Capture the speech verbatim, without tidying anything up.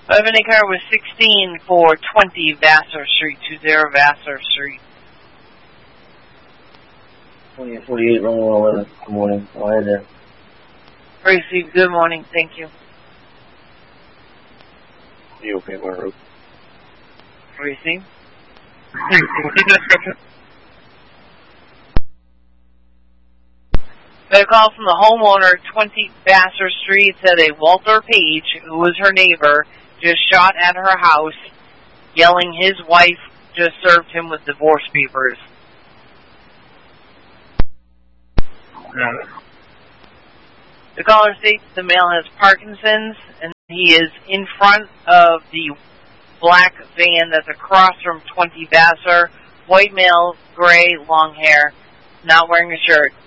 Lebanon car was sixteen for twenty Vassar Street, two zero Vassar Street. twenty-eight forty-eight, runway eleven. Good morning. Go ahead there. Received. Good morning. Thank you. You okay, Maru? Received. Hey, what's the description? Got a call from the homeowner, twenty Vassar Street, said a Walter Page, who was her neighbor, just shot at her house, yelling his wife just served him with divorce papers. Got it. The caller states the male has Parkinson's, and he is in front of the black van that's across from twenty Vassar. White male, gray, long hair, not wearing a shirt.